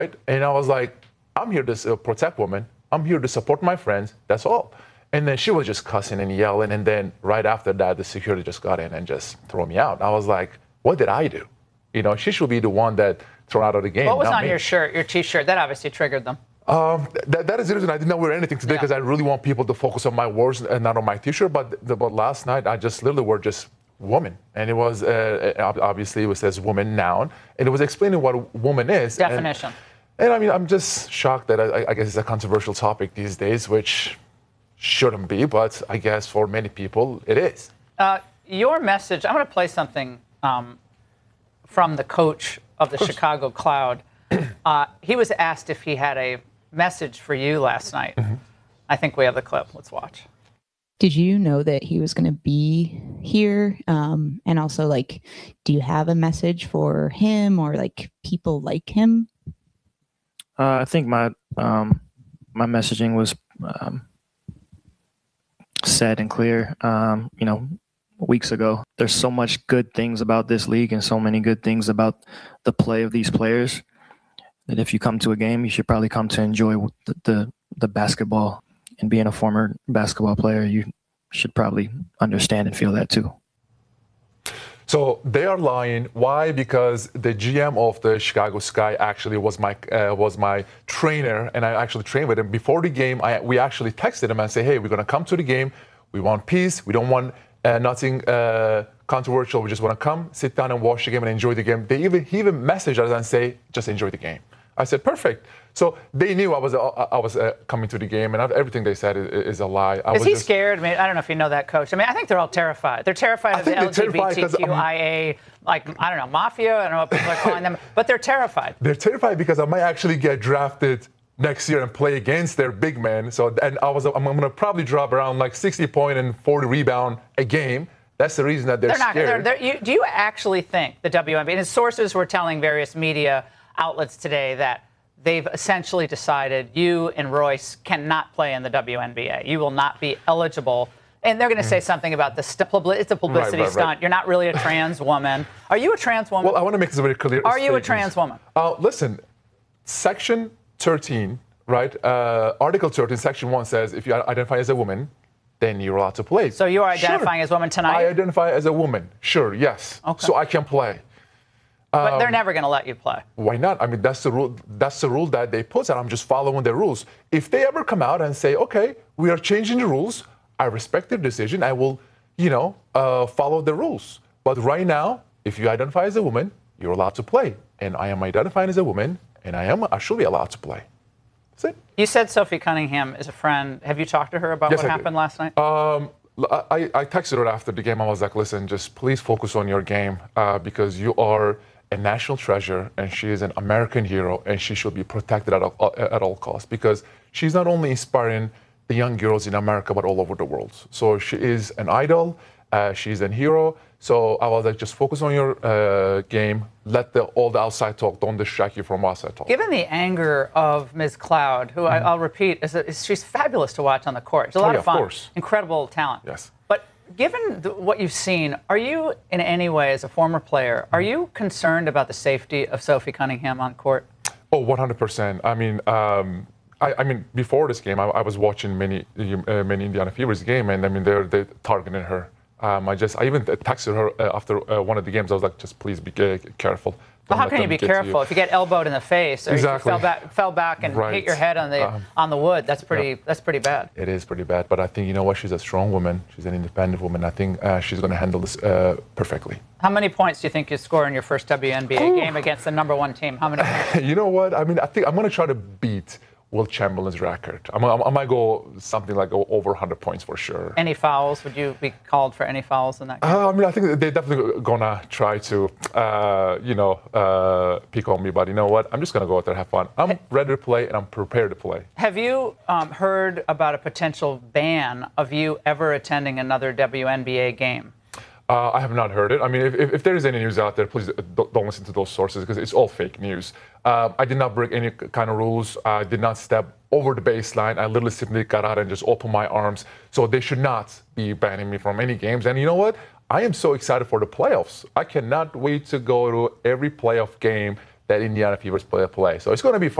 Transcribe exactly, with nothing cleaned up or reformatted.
Right? And I was like, I'm here to uh, protect women. I'm here to support my friends. That's all. And then she was just cussing and yelling. And then right after that, the security just got in and just threw me out. I was like, what did I do? You know, she should be the one that thrown out of the game. What was on me. your shirt, your T-shirt? That obviously triggered them. Um, that, that is the reason I did not wear anything today, because yeah. I really want people to focus on my words and not on my T-shirt. But, the, but last night, I just literally wore just woman. And it was, uh, obviously, it says woman noun. And it was explaining what a woman is. Definition. And, and I mean, I'm just shocked that I, I guess it's a controversial topic these days, which shouldn't be. But I guess for many people, it is. Uh, your message, I'm going to play something um, from the coach of the of Chicago Cloud. Uh, he was asked if he had a message for you last night. Mm-hmm. I think we have the clip. Let's watch. Did you know that he was going to be here? Um, and also, like, do you have a message for him or like people like him? Uh, I think my um, my messaging was um, said and clear. Um, you know, weeks ago. There's so much good things about this league and so many good things about the play of these players that if you come to a game, you should probably come to enjoy the, the, the basketball. And being a former basketball player, you should probably understand and feel that too. So they are lying. Why? Because the G M of the Chicago Sky actually was my uh, was my trainer, and I actually trained with him before the game. I, we actually texted him and say, "Hey, we're gonna come to the game. We want peace. We don't want uh, nothing uh, controversial. We just want to come, sit down, and watch the game and enjoy the game." They even he even messaged us and say, "Just enjoy the game." I said, perfect. So they knew I was uh, I was uh, coming to the game, and everything they said is, is a lie. I is was he just, scared? I mean, I don't know if you know that, Coach. I mean, I think they're all terrified. They're terrified of the L G B T Q I A, like, I don't know, mafia. I don't know what people are calling them, but they're terrified. They're terrified because I might actually get drafted next year and play against their big men. So, and I was, I'm going to probably drop around like sixty point and forty rebound a game. That's the reason that they're, they're not, scared. They're, they're, you, do you actually think the W N B A, and his sources were telling various media outlets today that they've essentially decided you and Royce cannot play in the W N B A. You will not be eligible. And they're going to say something about the st- publi- it's a publicity right, right, stunt. right. You're not really a trans woman. Are you a trans woman? Well, I want to make this very clear. Are you a trans woman? Uh, listen, Section thirteen, right? Uh, Article thirteen, Section one says if you identify as a woman, then you're allowed to play. So you are identifying sure. as a woman tonight? I identify as a woman. Sure, yes. Okay. So I can play. But um, they're never going to let you play. Why not? I mean, that's the rule. That's the rule that they put, and I'm just following the rules. If they ever come out and say, "Okay, we are changing the rules," I respect their decision. I will, you know, uh, follow the rules. But right now, if you identify as a woman, you're allowed to play, and I am identifying as a woman, and I am. I should be allowed to play. That's it. You said Sophie Cunningham is a friend. Have you talked to her about yes, what I happened did. last night? Um, I, I texted her after the game. I was like, "Listen, just please focus on your game uh, because you are a national treasure, and she is an American hero, and she should be protected at all, at all costs because she's not only inspiring the young girls in America, but all over the world. So she is an idol. Uh, she's a hero. So I was like, just focus on your uh, game. Let the, all the outside talk. Don't distract you from outside talk." Given the anger of Miz Cloud, who mm-hmm. I, I'll repeat, is, a, is she's fabulous to watch on the court. It's a lot oh, yeah, of fun. Of course. Incredible talent. Yes. But given the, what you've seen, are you in any way, as a former player, are you concerned about the safety of Sophie Cunningham on court? Oh, one hundred percent. I mean, um, I, I mean, before this game, I, I was watching many, uh, many Indiana Fever's game, and I mean, they're, they're targeting her. Um, I just, I even texted her uh, after uh, one of the games. I was like, just please be uh, careful. Well, how can you be careful you. if you get elbowed in the face or exactly. you fell back, fell back and right. hit your head on the um, on the wood? That's pretty. Yeah. That's pretty bad. It is pretty bad, but I think you know what? She's a strong woman. She's an independent woman. I think uh, she's going to handle this uh, perfectly. How many points do you think you score in your first W N B A Ooh. game against the number one team? How many? Points? You know what? I mean, I think I'm going to try to beat Will Chamberlain's record. I'm, I'm, I might go something like over one hundred points for sure. Any fouls? Would you be called for any fouls in that game? Uh, I mean, I think they're definitely gonna try to, uh, you know, uh, pick on me. But you know what? I'm just gonna go out there and have fun. I'm ready to play and I'm prepared to play. Have you um, heard about a potential ban of you ever attending another W N B A game? Uh, I have not heard it. I mean, if, if, if there is any news out there, please don't, don't listen to those sources because it's all fake news. Uh, I did not break any kind of rules. I did not step over the baseline. I literally simply got out and just opened my arms. So they should not be banning me from any games. And you know what? I am so excited for the playoffs. I cannot wait to go to every playoff game that Indiana Fever's play. play. So it's going to be fun.